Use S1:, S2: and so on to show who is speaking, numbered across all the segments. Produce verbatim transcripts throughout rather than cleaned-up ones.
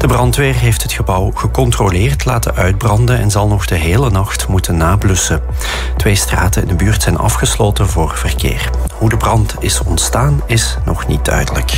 S1: De brandweer heeft het gebouw gecontroleerd laten uitbranden en zal nog de hele nacht moeten nablussen. Twee straten in de buurt zijn afgesloten voor verkeer. Hoe de brand is ontstaan is nog niet duidelijk.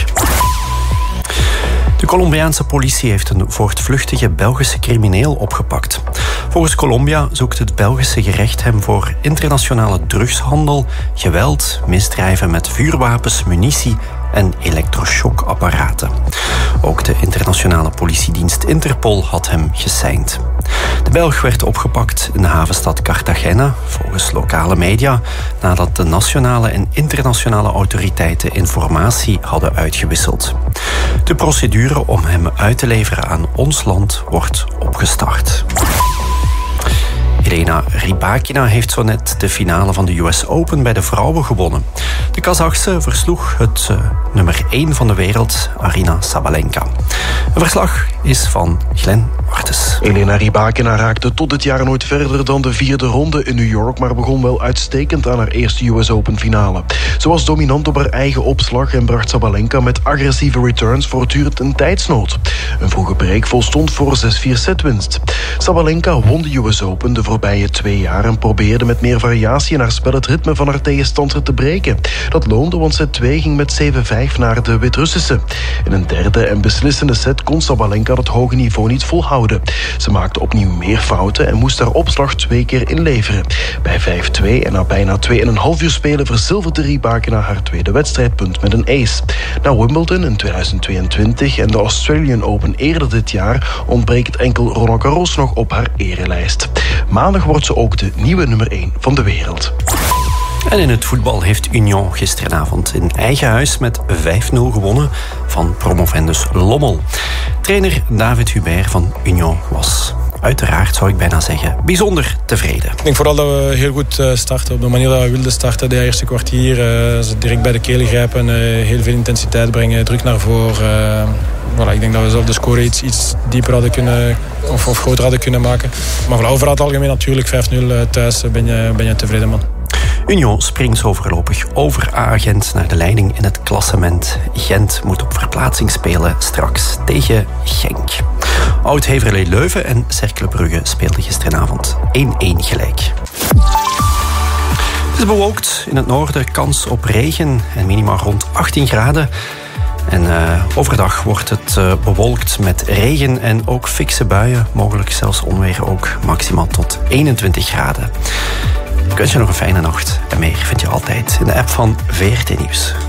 S1: De Colombiaanse politie heeft een voortvluchtige Belgische crimineel opgepakt. Volgens Colombia zoekt het Belgische gerecht hem voor internationale drugshandel, geweld, misdrijven met vuurwapens, munitie en elektroshockapparaten. Ook de internationale politiedienst Interpol had hem geseind. De Belg werd opgepakt in de havenstad Cartagena, volgens lokale media, nadat de nationale en internationale autoriteiten informatie hadden uitgewisseld. De procedure om hem uit te leveren aan ons land wordt opgestart. Elena Rybakina heeft zo net de finale van de U S Open bij de vrouwen gewonnen. De Kazachse versloeg het uh, nummer één van de wereld, Aryna Sabalenka. Een verslag is van Glenn Martens.
S2: Elena Rybakina raakte tot dit jaar nooit verder dan de vierde ronde in New York, maar begon wel uitstekend aan haar eerste U S Open finale. Ze was dominant op haar eigen opslag en bracht Sabalenka met agressieve returns voortdurend in tijdsnood. Een vroege break volstond voor zes vier setwinst. Sabalenka won de U S Open de voorbije twee jaar en probeerde met meer variatie in haar spel het ritme van haar tegenstander te breken. Dat loonde, want set twee ging met zeven vijf naar de Wit-Russische. In een derde en beslissende set kon Sabalenka het hoge niveau niet volhouden. Ze maakte opnieuw meer fouten en moest haar opslag twee keer inleveren. Bij vijf twee en na bijna twee en een half uur spelen verzilverde Rybakina haar tweede wedstrijdpunt met een ace. Na Wimbledon in tweeduizend tweeëntwintig en de Australian Open eerder dit jaar ontbreekt enkel Roland Garros nog op haar erelijst. Maandag wordt ze ook de nieuwe nummer één van de wereld.
S1: En in het voetbal heeft Union gisteravond in eigen huis met vijf nul gewonnen van promovendus Lommel. Trainer David Hubert van Union was, uiteraard zou ik bijna zeggen, bijzonder tevreden.
S3: Ik denk vooral dat we heel goed starten. Op de manier dat we wilden starten, de eerste kwartier. Uh, ze direct bij de kelen grijpen, uh, heel veel intensiteit brengen, druk naar voren. Uh, voilà, ik denk dat we zelf de score iets, iets dieper hadden kunnen, of, of groter hadden kunnen maken. Maar voilà, over het algemeen natuurlijk vijf nul thuis ben je, ben je tevreden, man.
S1: Union springt zo voorlopig over A-Gent naar de leiding in het klassement. Gent moet op verplaatsing spelen straks tegen Genk. Oud-Heverlee Leuven en Cercle Brugge speelden gisteravond één één gelijk. Het is bewolkt in het noorden, kans op regen en minima rond achttien graden. En uh, overdag wordt het uh, bewolkt met regen en ook fikse buien. Mogelijk zelfs onweer ook, maximaal tot eenentwintig graden. Ik wens je nog een fijne nacht. En meer vind je altijd in de app van V R T Nieuws.